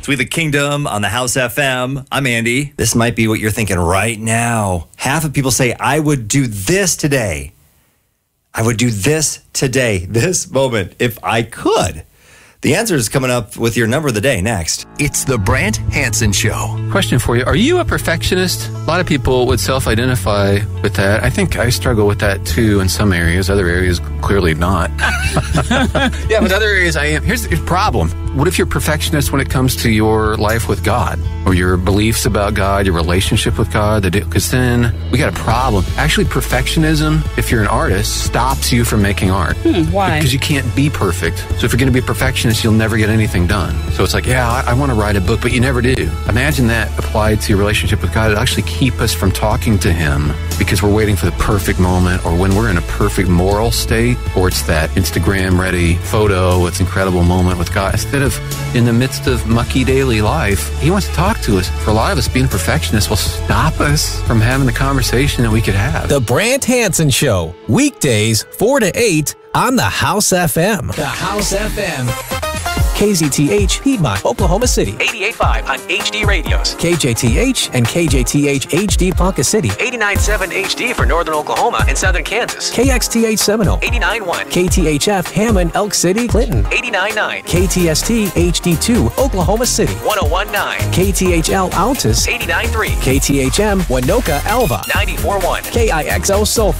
It's We the Kingdom on the House FM. I'm Andy. This might be what you're thinking right now. Half of people say, I would do this today. I would do this today, this moment, if I could. The answer is coming up with your number of the day next. It's the Brant Hansen Show. Question for you. Are you a perfectionist? A lot of people would self-identify with that. I think I struggle with that too in some areas. Other areas, clearly not. Yeah, but other areas I am. Here's the problem. What if you're a perfectionist when it comes to your life with God or your beliefs about God, your relationship with God? Because then we got a problem. Actually, perfectionism, if you're an artist, stops you from making art. Why? Because you can't be perfect. So if you're going to be a perfectionist, you'll never get anything done. So it's like, yeah, I want to write a book, but you never do. Imagine that applied to your relationship with God. It'll actually keep us from talking to Him because we're waiting for the perfect moment, or when we're in a perfect moral state, or it's that Instagram-ready photo, it's incredible moment with God. Instead of in the midst of mucky daily life, He wants to talk to us. For a lot of us, being perfectionists will stop us from having the conversation that we could have. The Brant Hansen Show, weekdays 4 to 8 on the House FM. The House FM. KZTH, Piedmont, Oklahoma City. 88.5 on HD radios. KJTH and KJTH HD Ponca City. 89.7 HD for Northern Oklahoma and Southern Kansas. KXTH Seminole. 89.1. KTHF Hammond, Elk City, Clinton. 89.9. KTST HD2, Oklahoma City. 101.9. KTHL Altus. 89.3. KTHM Winoka Alva. 94.1. KIXO Sulphur.